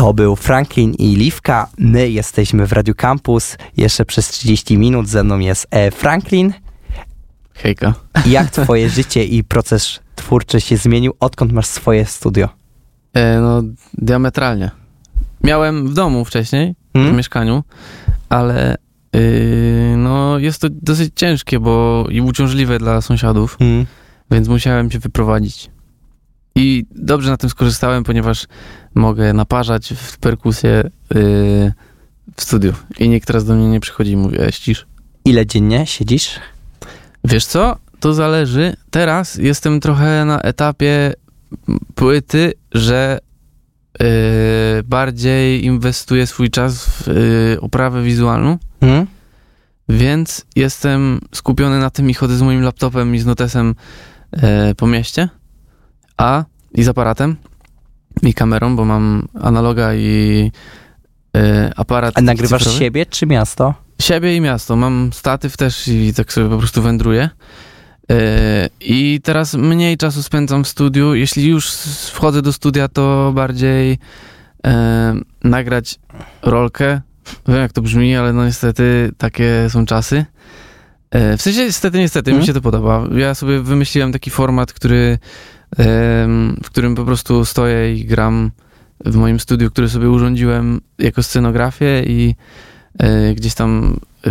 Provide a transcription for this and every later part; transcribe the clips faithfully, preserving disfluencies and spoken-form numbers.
To był Franklin i Liwka. My jesteśmy w Radiu Campus. Jeszcze przez trzydzieści minut ze mną jest e, Franklin. Hejka. Jak twoje życie i proces twórczy się zmienił? Odkąd masz swoje studio? E, no, diametralnie. Miałem w domu wcześniej, hmm? w mieszkaniu, ale yy, no, jest to dosyć ciężkie, bo i uciążliwe dla sąsiadów, hmm. więc musiałem się wyprowadzić. I dobrze na tym skorzystałem, ponieważ mogę naparzać w perkusję yy, w studiu. I nikt teraz do mnie nie przychodzi i mówi, e, ścisz. Ile dziennie siedzisz? Wiesz co? To zależy. Teraz jestem trochę na etapie płyty, że yy, bardziej inwestuję swój czas w yy, oprawę wizualną. Hmm? Więc jestem skupiony na tym i chodzę z moim laptopem i z notesem yy, po mieście. A i z aparatem i kamerą, bo mam analoga i y, aparat. A nagrywasz cyfrowy. Siebie czy miasto? Siebie i miasto. Mam statyw też i tak sobie po prostu wędruję. Y, I teraz mniej czasu spędzam w studiu. Jeśli już wchodzę do studia, to bardziej y, nagrać rolkę. Wiem, jak to brzmi, ale no niestety takie są czasy. Y, w sensie niestety, niestety, hmm. mi się to podoba. Ja sobie wymyśliłem taki format, który w którym po prostu stoję i gram w moim studiu, które sobie urządziłem jako scenografię i y, gdzieś tam y,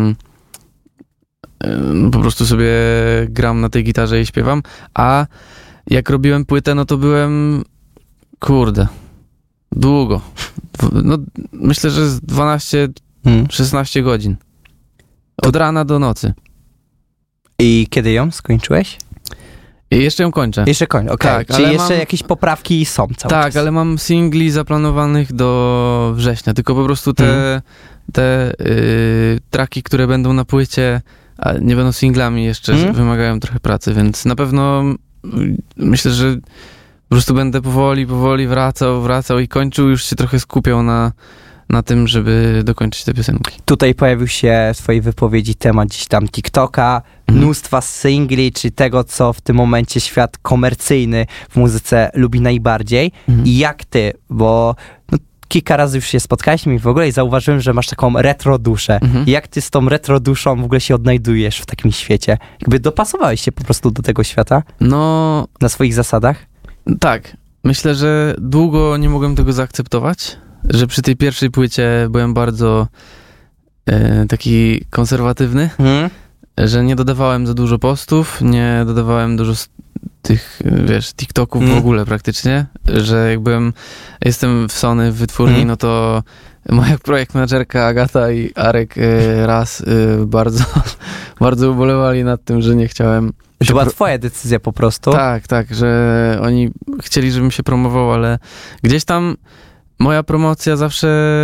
y, po prostu sobie gram na tej gitarze i śpiewam, a jak robiłem płytę, no to byłem kurde, długo. No, myślę, że z dwanaście szesnaście godzin. Od rana do nocy. I kiedy ją skończyłeś? I jeszcze ją kończę. Jeszcze kończę, okej. Okay. Tak, czyli jeszcze mam... jakieś poprawki są cały Tak, czas. ale mam singli zaplanowanych do września, tylko po prostu te, hmm. te y, traki, które będą na płycie, a nie będą singlami jeszcze, hmm. wymagają trochę pracy, więc na pewno myślę, że po prostu będę powoli, powoli wracał, wracał i kończył, już się trochę skupiał na na tym, żeby dokończyć te piosenki. Tutaj pojawił się w twojej wypowiedzi temat gdzieś tam TikToka, mhm. mnóstwa singli, czy tego, co w tym momencie świat komercyjny w muzyce lubi najbardziej. Mhm. I jak ty, bo no, kilka razy już się spotkaliśmy i w ogóle i zauważyłem, że masz taką retro duszę. Mhm. Jak ty z tą retro duszą w ogóle się odnajdujesz w takim świecie? Jakby dopasowałeś się po prostu do tego świata? No... Na swoich zasadach? Tak. Myślę, że długo nie mogłem tego zaakceptować, że przy tej pierwszej płycie byłem bardzo e, taki konserwatywny, hmm. że nie dodawałem za dużo postów, nie dodawałem dużo tych, wiesz, TikToków hmm. w ogóle praktycznie, że jak byłem, jestem w Sony w wytwórni, hmm. no to moja projekt menadżerka Agata i Arek e, raz e, bardzo, bardzo ubolewali nad tym, że nie chciałem. To była twoja decyzja po prostu? Tak, tak, że oni chcieli, żebym się promował, ale gdzieś tam moja promocja zawsze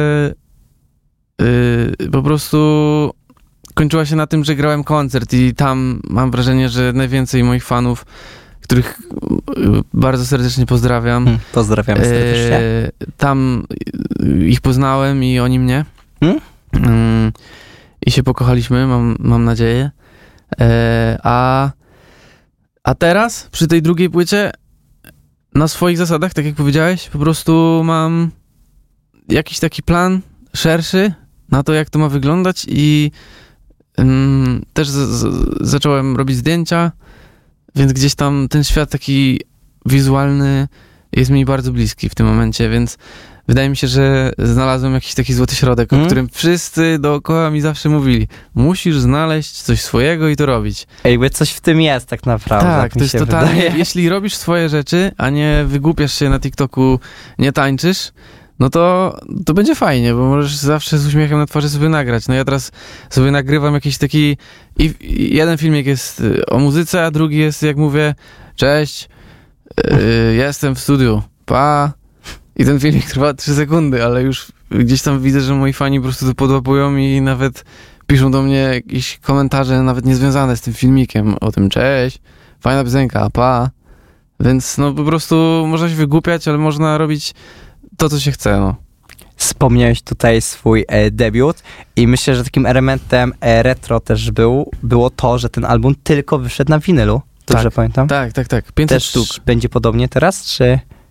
yy, po prostu kończyła się na tym, że grałem koncert i tam mam wrażenie, że najwięcej moich fanów, których yy, bardzo serdecznie pozdrawiam. Hmm, pozdrawiam serdecznie. Yy, tam ich poznałem i oni mnie. Hmm? Yy, I się pokochaliśmy, mam, mam nadzieję. Yy, a, a teraz, przy tej drugiej płycie, na swoich zasadach, tak jak powiedziałeś, po prostu mam jakiś taki plan szerszy na to, jak to ma wyglądać i ym, też z, z, zacząłem robić zdjęcia, więc gdzieś tam ten świat taki wizualny jest mi bardzo bliski w tym momencie, więc wydaje mi się, że znalazłem jakiś taki złoty środek, hmm? o którym wszyscy dookoła mi zawsze mówili. Musisz znaleźć coś swojego i to robić. Jakby coś w tym jest tak naprawdę. Tak, to jest totalnie, wydaje. Jeśli robisz swoje rzeczy, a nie wygłupiasz się na TikToku, nie tańczysz, no to, to będzie fajnie, bo możesz zawsze z uśmiechem na twarzy sobie nagrać. No ja teraz sobie nagrywam jakiś taki... I, i jeden filmik jest o muzyce, a drugi jest, jak mówię, cześć, yy, jestem w studiu, pa. I ten filmik trwa trzy sekundy, ale już gdzieś tam widzę, że moi fani po prostu to podłapują i nawet piszą do mnie jakieś komentarze, nawet niezwiązane z tym filmikiem, o tym cześć, fajna piosenka, pa. Więc no po prostu można się wygłupiać, ale można robić to, co się chce, no. Wspomniałeś tutaj swój e, debiut i myślę, że takim elementem e, retro też był, było to, że ten album tylko wyszedł na winylu. Dobrze tak, pamiętam? Tak, tak, tak. pięćset też sztuk. Będzie podobnie teraz, czy...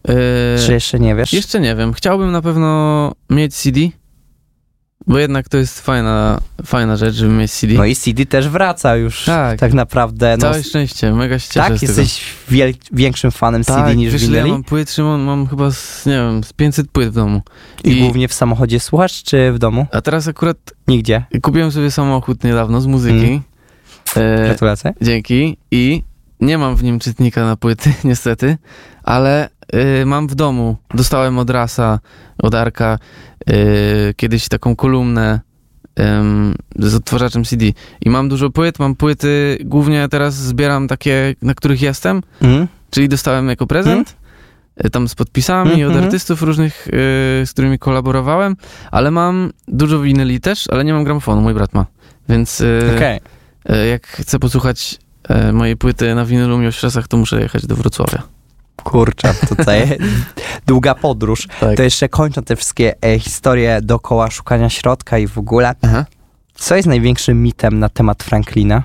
Yy, Czy jeszcze nie wiesz? Jeszcze nie wiem. Chciałbym na pewno mieć C D, bo jednak to jest fajna, fajna rzecz, żeby mieć C D. No i C D też wraca już tak, tak naprawdę. Całe no, szczęście, mega się cieszę tak, z jesteś tego. Wiel- większym fanem tak, C D niż wiesz, winyli? Ja mam płyt, Szymon, mam chyba z, nie wiem, z pięćset płyt w domu. I, I głównie w samochodzie słuchasz, czy w domu? A teraz akurat... Nigdzie. Kupiłem sobie samochód niedawno z muzyki. Mm. E, Gratulacje. Dzięki. I nie mam w nim czytnika na płyty, niestety, ale y, mam w domu. Dostałem od Rasa, od Arka y, kiedyś taką kolumnę y, z odtwarzaczem C D. I mam dużo płyt, mam płyty, głównie teraz zbieram takie, na których jestem, mm. czyli dostałem jako prezent, mm. y, tam z podpisami mm-hmm. od artystów różnych, y, z którymi kolaborowałem, ale mam dużo winyli też, ale nie mam gramofonu, mój brat ma. Więc y, okay. y, jak chcę posłuchać y, mojej płyty na winylu Miłośrasach, to muszę jechać do Wrocławia. Kurczę, tutaj długa podróż. Tak. To jeszcze kończąc te wszystkie e, historie dookoła szukania środka i w ogóle. Aha. Co jest największym mitem na temat Franklina?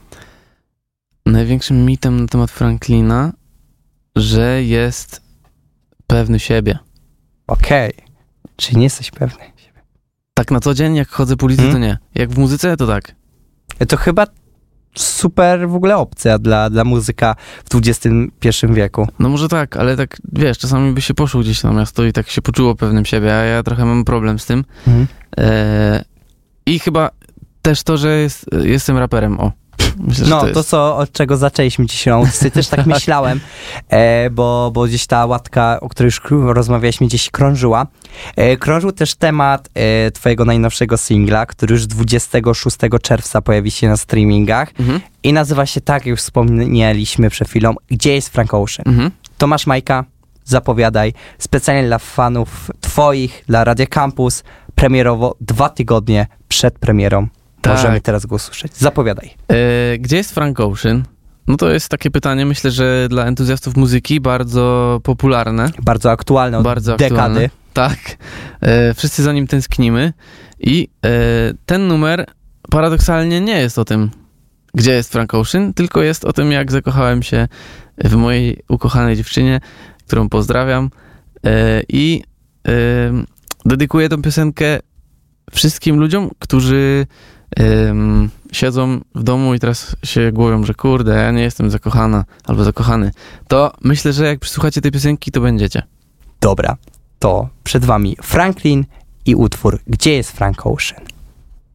Największym mitem na temat Franklina, że jest pewny siebie. Okej. Okay. Czyli nie jesteś pewny siebie. Tak na co dzień, jak chodzę po ulicy, hmm? to nie. Jak w muzyce, to tak. To chyba super w ogóle opcja dla, dla muzyka w dwudziestym pierwszym wieku. No może tak, ale tak, wiesz, czasami by się poszło gdzieś na miasto i tak się poczuło pewnym siebie, a ja trochę mam problem z tym. Mhm. E, I chyba też to, że jest, jestem raperem, o. Myślę, no, to, to co, od czego zaczęliśmy dzisiaj na audycji, też tak myślałem, e, bo, bo gdzieś ta łatka, o której już rozmawialiśmy, gdzieś krążyła. E, krążył też temat e, twojego najnowszego singla, który już dwudziestego szóstego czerwca pojawi się na streamingach mhm. i nazywa się, tak jak już wspomnieliśmy przed chwilą, Gdzie jest Frank Ocean? Mhm. Tomasz Majka, zapowiadaj, specjalnie dla fanów twoich, dla Radia Campus, premierowo dwa tygodnie przed premierą. Tak. Możemy teraz go usłyszeć. Zapowiadaj. E, gdzie jest Frank Ocean? No to jest takie pytanie, myślę, że dla entuzjastów muzyki bardzo popularne. Bardzo aktualne od bardzo dekady. Aktualne. Tak. E, wszyscy za nim tęsknimy. I e, ten numer paradoksalnie nie jest o tym, gdzie jest Frank Ocean, tylko jest o tym, jak zakochałem się w mojej ukochanej dziewczynie, którą pozdrawiam. E, I e, dedykuję tę piosenkę wszystkim ludziom, którzy Um, siedzą w domu i teraz się głowią, że kurde, ja nie jestem zakochana albo zakochany, to myślę, że jak przysłuchacie tej piosenki, to będziecie. Dobra, to przed wami Franklin i utwór Gdzie jest Frank Ocean?